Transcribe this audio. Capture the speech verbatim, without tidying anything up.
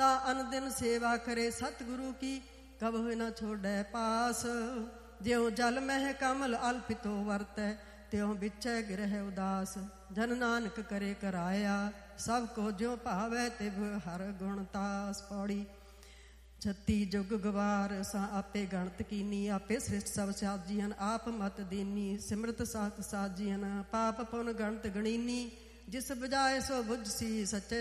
ता अन दिन सेवा करे सतगुरु की, कबहु न छोड़े पास। ज्यों जल मह कमल अल्पितो वरतै, त्यों बिचै गिरह उदास। जन नानक करे कराया, सब को ज्यों भावै तिव हर गुण तास। पौड़ी। छत्ती जुग गवार सा आपे गणत कीनी, आपे सृष्ट सब साजियन आप मत दीनी। सिमरत सात साजियन पाप पुन गणत गणीनी, जिस बजाए सो बुझ सी सच्चे